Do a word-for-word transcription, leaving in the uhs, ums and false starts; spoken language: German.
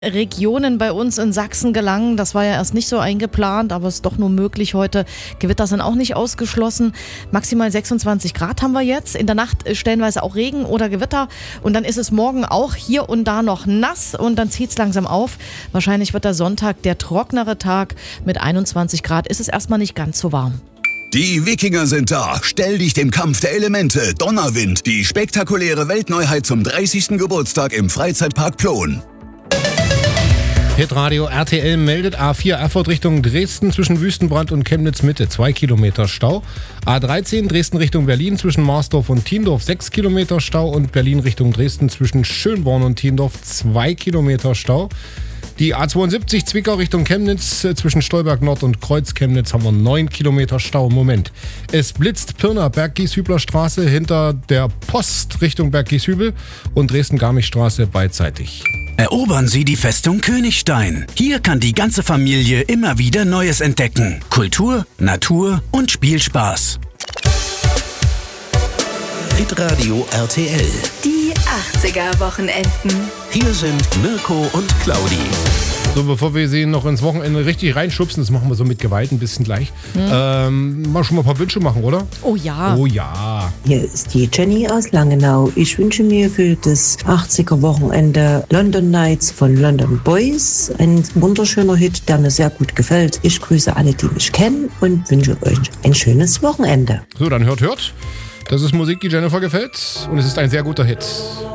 Regionen bei uns in Sachsen gelangen. Das war ja erst nicht so eingeplant, aber es ist doch nur möglich heute. Gewitter sind auch nicht ausgeschlossen. Maximal sechsundzwanzig Grad haben wir jetzt. In der Nacht stellenweise auch Regen oder Gewitter. Und dann ist es morgen auch hier und da noch nass und dann zieht es langsam auf. Wahrscheinlich wird der Sonntag der trocknere Tag. Mit einundzwanzig Grad ist es erstmal nicht ganz so warm. Die Wikinger sind da. Stell dich dem Kampf der Elemente. Donnerwind, die spektakuläre Weltneuheit zum dreißigsten Geburtstag im Freizeitpark Plon. Hitradio R T L meldet A vier Erfurt Richtung Dresden zwischen Wüstenbrand und Chemnitz Mitte zwei Kilometer Stau. A dreizehn Dresden Richtung Berlin zwischen Marsdorf und Thiendorf sechs Kilometer Stau und Berlin Richtung Dresden zwischen Schönborn und Thiendorf zwei Kilometer Stau. Die A zweiundsiebzig Zwickau Richtung Chemnitz zwischen Stolberg Nord und Kreuz Chemnitz haben wir neun Kilometer Stau im Moment. Es blitzt Pirna Berggieshübler Straße hinter der Post Richtung Berggieshübel und Dresden-Garmisch-Straße beidseitig. Erobern Sie die Festung Königstein. Hier kann die ganze Familie immer wieder Neues entdecken. Kultur, Natur und Spielspaß. Hitradio R T L. Die achtziger-Wochenenden. Hier sind Mirko und Claudi. So, bevor wir sie noch ins Wochenende richtig reinschubsen, das machen wir so mit Gewalt ein bisschen gleich, hm. ähm, mal schon mal ein paar Wünsche machen, oder? Oh ja. Oh ja. Hier ist die Jenny aus Langenau. Ich wünsche mir für das achtziger-Wochenende London Nights von London Boys. Ein wunderschöner Hit, der mir sehr gut gefällt. Ich grüße alle, die mich kennen und wünsche euch ein schönes Wochenende. So, dann hört, hört. Das ist Musik, die Jennifer gefällt und es ist ein sehr guter Hit.